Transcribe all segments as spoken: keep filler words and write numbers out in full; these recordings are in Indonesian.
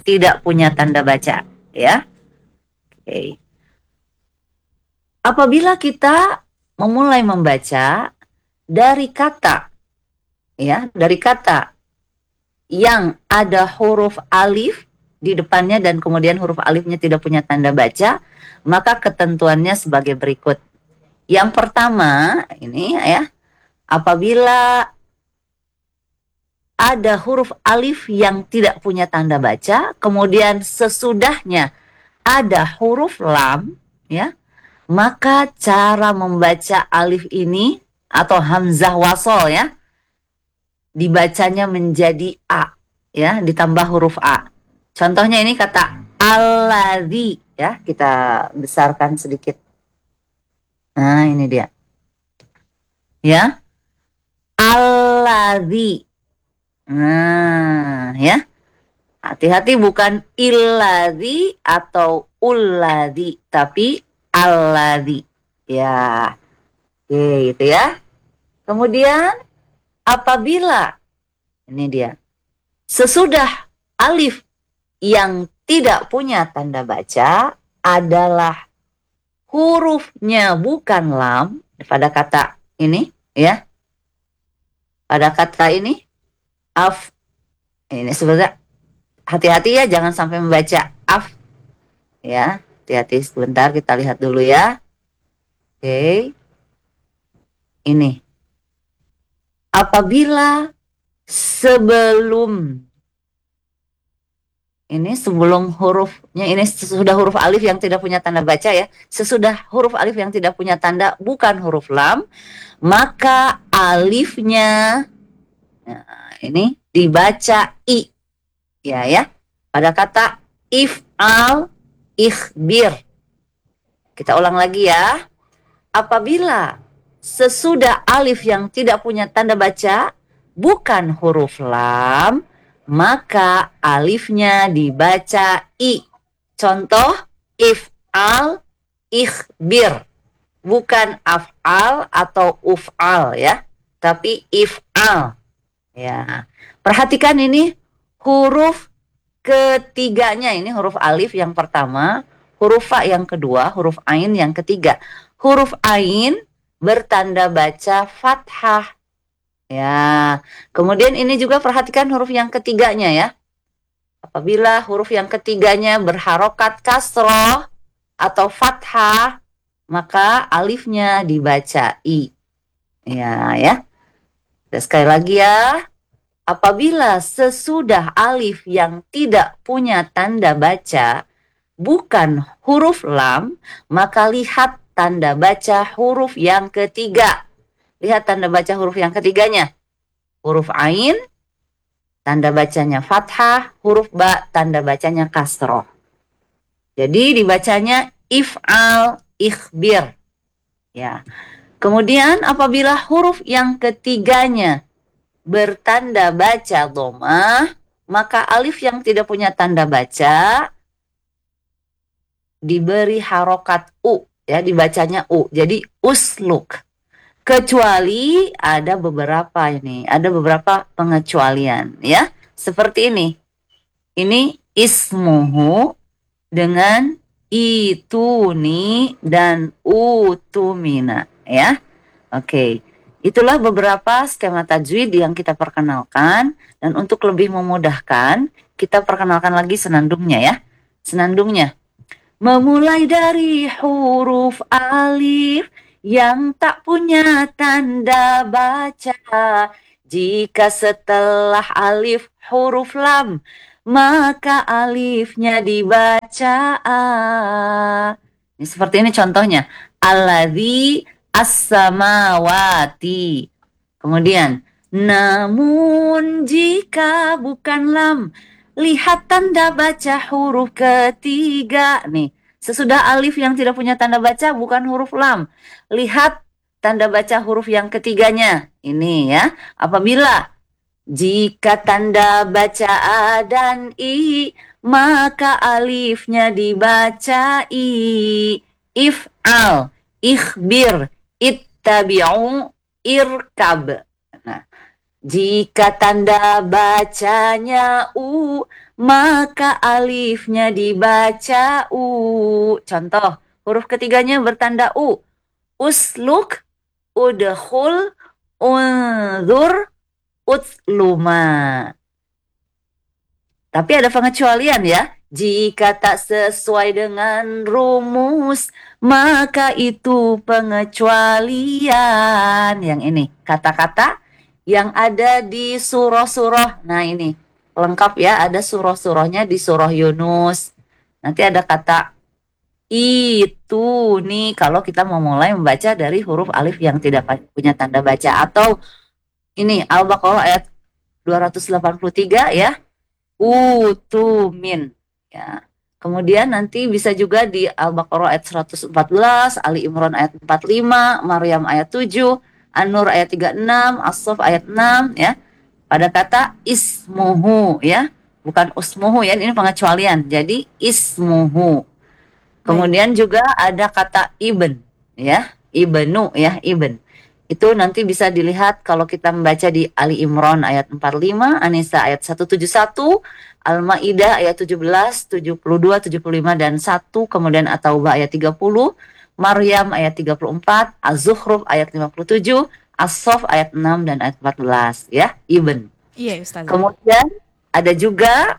tidak punya tanda baca, ya. Oke. Apabila kita memulai membaca dari kata, ya, dari kata yang ada huruf alif di depannya dan kemudian huruf alifnya tidak punya tanda baca, maka ketentuannya sebagai berikut. Yang pertama, ini ya, apabila ada huruf alif yang tidak punya tanda baca, kemudian sesudahnya ada huruf lam, ya, maka cara membaca alif ini atau hamzah wasol, ya, dibacanya menjadi a, ya, ditambah huruf a. Contohnya ini kata alladzi, ya, kita besarkan sedikit. Nah, ini dia. Ya. Alladzi. Nah, ya. Hati-hati, bukan illadzi atau ulladzi, tapi alladzi. Ya. Oke, gitu ya. Kemudian apabila ini dia, sesudah alif yang tidak punya tanda baca adalah hurufnya bukan lam pada kata ini, ya. Pada kata ini af, ini sebenarnya hati-hati ya, jangan sampai membaca af, ya. Hati-hati, sebentar kita lihat dulu ya. Oke. Ini apabila sebelum ini sebelum hurufnya ini sesudah huruf alif yang tidak punya tanda baca, ya, sesudah huruf alif yang tidak punya tanda bukan huruf lam, maka alifnya, nah, ini dibaca i, ya, ya, pada kata if'al ikhbir. Kita ulang lagi ya. Apabila sesudah alif yang tidak punya tanda baca bukan huruf lam, maka alifnya dibaca i. Contoh if'al ikhbir, bukan af'al atau uf'al, ya, tapi if'al. Ya, perhatikan ini huruf ketiganya, ini huruf alif yang pertama, huruf fa yang kedua, huruf ain yang ketiga. Huruf ain bertanda baca fathah. Ya, kemudian ini juga perhatikan huruf yang ketiganya, ya. Apabila huruf yang ketiganya berharokat kasroh atau fathah, maka alifnya dibaca i. Ya, ya. Dan sekali lagi ya, apabila sesudah alif yang tidak punya tanda baca bukan huruf lam, maka lihat tanda baca huruf yang ketiga. Lihat tanda baca huruf yang ketiganya. Huruf ain, tanda bacanya fathah, huruf ba, tanda bacanya kasroh. Jadi dibacanya if'al ikhbir. Ya. Kemudian apabila huruf yang ketiganya bertanda baca dhammah, maka alif yang tidak punya tanda baca diberi harokat u, ya, dibacanya u. Jadi usluk. Kecuali ada beberapa ini, ada beberapa pengecualian, ya. Seperti ini. Ini ismuhu dengan ituni dan utumina, ya. Oke. Itulah beberapa skema tajwid yang kita perkenalkan, dan untuk lebih memudahkan, kita perkenalkan lagi senandungnya, ya. Senandungnya memulai dari huruf alif yang tak punya tanda baca. Jika setelah alif huruf lam, maka alifnya dibaca a. Ini seperti ini contohnya. Alladzi as-samawati. Kemudian, namun jika bukan lam, lihat tanda baca huruf ketiga. Nih, sesudah alif yang tidak punya tanda baca bukan huruf lam, lihat tanda baca huruf yang ketiganya. Ini ya, apabila jika tanda baca a dan i, maka alifnya dibaca i. If'al, ikhbir, ittabi'u, irkab. Nah, Jika tanda bacanya U, maka alifnya dibaca U. Contoh, huruf ketiganya bertanda U. Usluk, udhul, unzur, utluma. Tapi ada pengecualian ya. Jika tak sesuai dengan rumus, maka itu pengecualian. Yang ini, kata-kata yang ada di surah-surah. Nah ini, lengkap ya, ada surah-surahnya di surah Yunus. Nanti ada kata itu nih, kalau kita mau mulai membaca dari huruf alif yang tidak punya tanda baca. Atau ini, Al-Baqarah ayat dua ratus delapan puluh tiga ya. Utumin ya. Kemudian nanti bisa juga di Al-Baqarah ayat seratus empat belas, Ali Imran ayat empat puluh lima, Maryam ayat tujuh, An-Nur ayat tiga puluh enam, As-Saff ayat enam ya. Pada kata ismuhu ya, bukan usmuhu ya, ini pengecualian. Jadi ismuhu. Kemudian juga ada kata ibn ya, ibnu ya, ibn. Itu nanti bisa dilihat kalau kita membaca di Ali Imran ayat empat puluh lima, An-Nisa ayat seratus tujuh puluh satu, Al-Maidah ayat tujuh belas, tujuh puluh dua, tujuh puluh lima dan satu, kemudian At-Taubah ayat tiga puluh, Maryam ayat tiga puluh empat, Az-Zukhruf ayat lima puluh tujuh, As-Saff ayat enam dan ayat empat belas ya, Ibn. Iya, Ustazah. Kemudian ada juga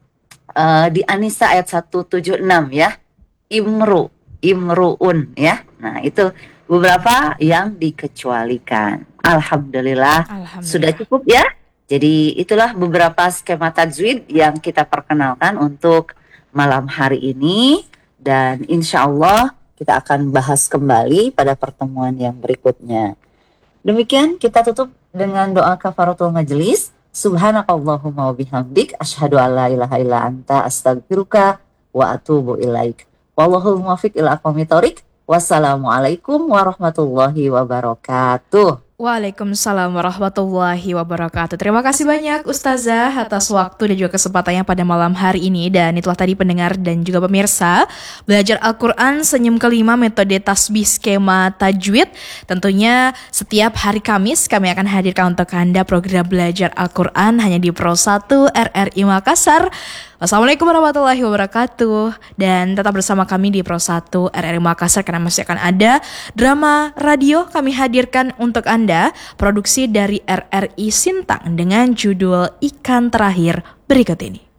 uh, di An-Nisa ayat seratus tujuh puluh enam ya, Imru, Imruun ya. Nah, itu beberapa yang dikecualikan. Alhamdulillah, Alhamdulillah. Sudah cukup ya. Jadi itulah beberapa skema tajwid yang kita perkenalkan untuk malam hari ini. Dan insya Allah kita akan bahas kembali pada pertemuan yang berikutnya. Demikian kita tutup dengan doa kafaratul majelis. Subhanakallahumma wa bihamdik, asyhadu an la ilaha illa anta, astaghfiruka wa atubu ilaik. Wallahul muwaffiq ila aqwamit thoriq. Wassalamualaikum warahmatullahi wabarakatuh. Waalaikumsalam warahmatullahi wabarakatuh. Terima kasih banyak Ustazah atas waktu dan juga kesempatannya pada malam hari ini. Dan itulah tadi pendengar dan juga pemirsa, belajar Al-Quran senyum kelima metode tasbih skema tajwid. Tentunya setiap hari Kamis kami akan hadirkan untuk Anda program belajar Al-Quran hanya di Pro satu R R I Makassar. Wassalamualaikum warahmatullahi wabarakatuh. Dan tetap bersama kami di Pro satu R R I Makassar karena masih akan ada drama radio kami hadirkan untuk Anda, produksi dari R R I Sintang dengan judul Ikan Terakhir berikut ini.